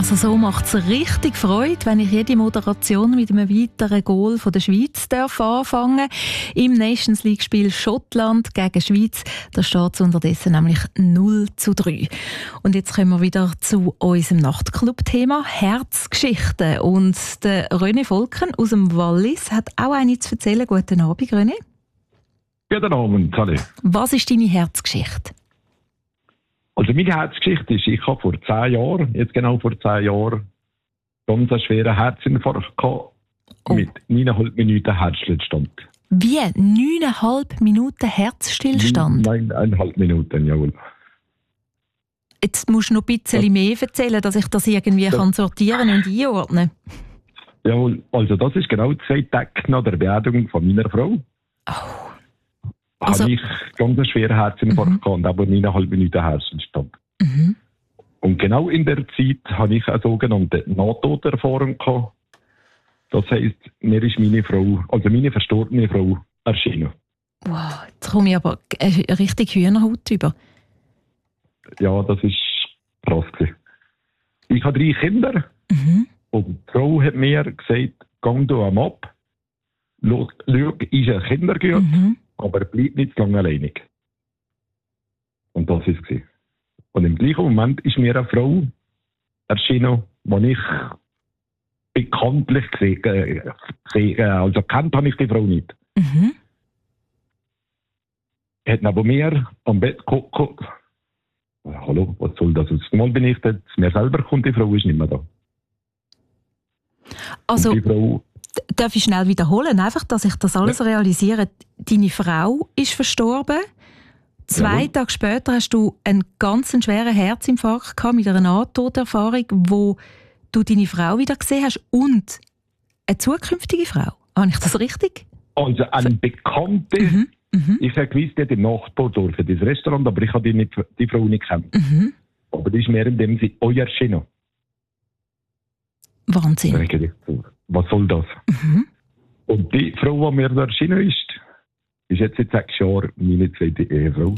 Also so macht es richtig Freude, wenn ich jede Moderation mit einem weiteren Goal von der Schweiz anfangen darf. Im Nations League-Spiel Schottland gegen Schweiz, da steht es unterdessen nämlich 0:3. Und jetzt kommen wir wieder zu unserem Nachtclub-Thema Herzgeschichten. Und der René Volken aus dem Wallis hat auch eine zu erzählen. Guten Abend, René. Guten Abend, hallo. Was ist deine Herzgeschichte? Also meine Herzgeschichte ist, ich habe vor 10 Jahren, jetzt genau vor 10 Jahren, ganz einen schweren Herzinfarkt gehabt, mit 9,5 Minuten Herzstillstand. Wie? 9,5 Minuten Herzstillstand? 9,5 Minuten, jawohl. Jetzt musst du noch ein bisschen mehr erzählen, dass ich das irgendwie kann sortieren und einordnen kann. Jawohl, also das ist genau 2 Tage nach der Beerdigung von meiner Frau. Oh. Also, habe ich ganz einen schweren Herzinfarkt gehabt und aber 9,5 Minuten Herzstillstand. Mhm. Und genau in der Zeit habe ich eine sogenannte Nahtoderfahrung gehabt. Das heisst, mir ist meine Frau, also meine verstorbene Frau, erschienen. Wow, jetzt komme ich aber richtig Hühnerhaut über. Ja, das ist krass gewesen. Ich habe 3 Kinder und die Frau hat mir gesagt, geh du am ab, schau, ist ein Kindergut, aber bleib nicht zu lange alleinig. Und das war es. Und im gleichen Moment ist mir eine Frau erschienen, die ich bekanntlich also kennt habe ich die Frau nicht. Hat neben mir am Bett geguckt. Hallo, was soll das? Mal bin ich dort, zu mir selber kommt, die Frau ist nicht mehr da. Also, darf ich schnell wiederholen, einfach, dass ich das alles realisiere. Deine Frau ist verstorben. 2 Tage später hast du einen ganz schweren Herzinfarkt gehabt mit einer Nahtoderfahrung, wo du deine Frau wieder gesehen hast und eine zukünftige Frau. Habe ich das richtig? Also eine Bekannte. Ich habe gewusst, die hat im Nachbau dürfen, das Restaurant, aber ich habe die Frau nicht kennt. Aber die ist mehr in dem Sinne euer erschienen. Wahnsinn. Was soll das? Und die Frau, die mir da erschienen ist jetzt seit 6 Jahren meine zweite Ehefrau.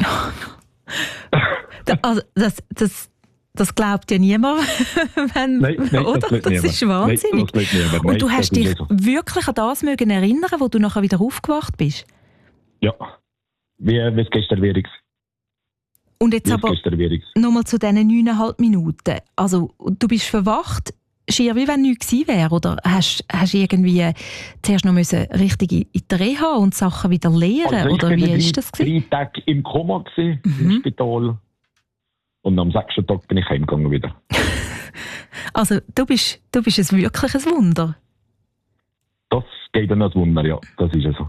Also das glaubt ja niemand. Nein, oder? Das ist wahnsinnig. Nein, und du hast dich wirklich an das mögen erinnern, wo du nachher wieder aufgewacht bist? Ja, wie es gestern wäre. Und jetzt aber nochmal zu diesen 9,5 Minuten. Also du bist verwacht, schier wie wenn nichts gewesen wäre, oder hast du irgendwie zuerst noch richtig in die Reha und Sachen wieder lernen? Also oder wie ist das gewesen? 3 Tage im Koma gewesen, im Spital. Und am 6. Tag bin ich heimgegangen wieder. Also du bist ein wirkliches Wunder. Das geht dann als Wunder, ja. Das ist ja so.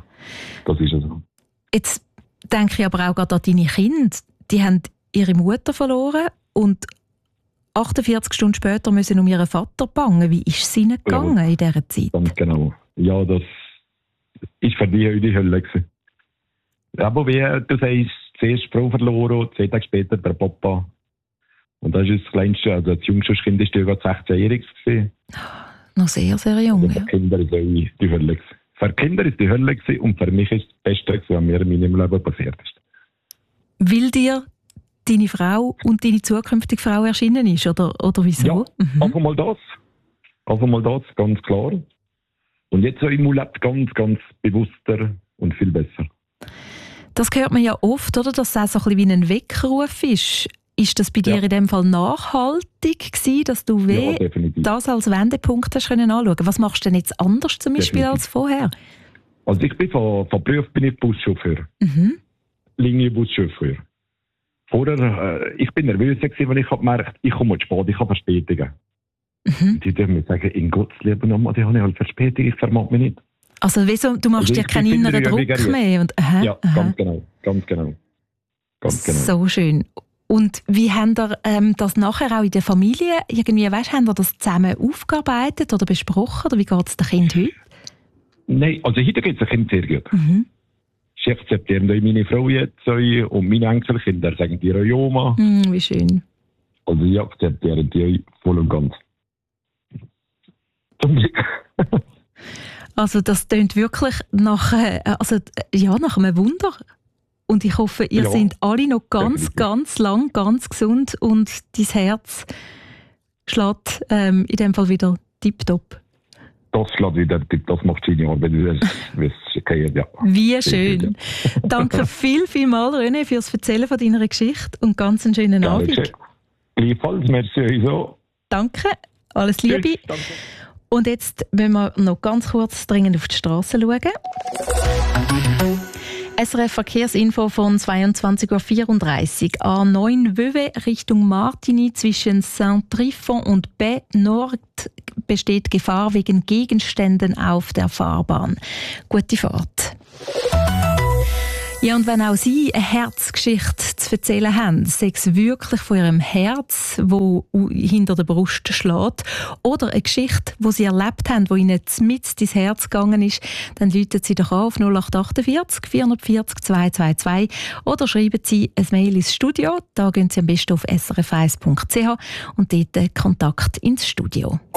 Jetzt denke ich aber auch gerade an deine Kinder. Die haben ihre Mutter verloren und 48 Stunden später müssen um ihren Vater bangen. Wie ist es ihnen gegangen in dieser Zeit? Ganz genau. Ja, das ist für die die Hölle gewesen. Aber wie du sagst, zuerst die Frau verloren, 2 Tage später der Papa. Und das ist das kleinste, also das jüngste Kind ist ja gerade 16-jährig gewesen. Noch sehr, sehr jung. Also für Kinder ist die Hölle gewesen. Für Kinder ist die Hölle gewesen und für mich ist das Beste, was mir in meinem Leben passiert ist. Will dir deine Frau und deine zukünftige Frau erschienen ist, oder wieso? Ja, einfach mal das, ganz klar. Und jetzt so im Leben ganz, ganz bewusster und viel besser. Das hört man ja oft, oder? Dass es auch so ein bisschen wie ein Weckruf ist. Ist das bei dir in dem Fall nachhaltig gewesen, dass du das als Wendepunkt hast können anschauen? Was machst du denn jetzt anders zum Beispiel als vorher? Also ich bin von Beruf Buschauffeur. Linienbuschauffeur. Vorher, ich bin nervös gewesen, weil ich habe gemerkt, ich komme zu spät, ich habe Verspätungen. Die dürfen mir sagen, in Gottes Liebe nochmal, die habe ich halt Verspätung, ich vermag mich nicht. Also wieso, du machst dir keinen inneren Druck mehr? Und, Ganz genau. So schön. Und wie habt ihr das nachher auch in der Familie, irgendwie, weißt, habt ihr das zusammen aufgearbeitet oder besprochen? Oder wie geht es dem Kind heute? Nein, also heute geht es dem Kind sehr gut. Ich akzeptiere meine Frau jetzt und meine Enkelkinder sagen die ihre Oma. Wie schön. Also ich akzeptiere die voll und ganz. Zum Glück. Also das tönt wirklich nach einem Wunder. Und ich hoffe, ihr seid alle noch ganz lang, ganz gesund und dein Herz schlägt in dem Fall wieder tipptopp. Das schlägt wieder tipptopp, das macht seine Arbeit, wie es geht, ja. Wie schön. Danke vielmals, René, fürs Erzählen von deiner Geschichte und ganz einen schönen Abend. Gleichfalls, merci euch so. Danke, alles Liebe. Tschüss, danke. Und jetzt wollen wir noch ganz kurz dringend auf die Straße schauen. SRF Verkehrsinfo von 22.34 Uhr. A9 Vevey Richtung Martigny zwischen Saint-Trifon und Baie Nord besteht Gefahr wegen Gegenständen auf der Fahrbahn. Gute Fahrt. Ja, und wenn auch Sie eine Herzgeschichte zu erzählen haben, sei es wirklich von Ihrem Herz, wo hinter der Brust schlägt, oder eine Geschichte, die Sie erlebt haben, die Ihnen mitten ins Herz gegangen ist, dann rufen Sie doch an auf 0848 440 222 oder schreiben Sie ein Mail ins Studio. Da gehen Sie am besten auf srf1.ch und dort Kontakt ins Studio.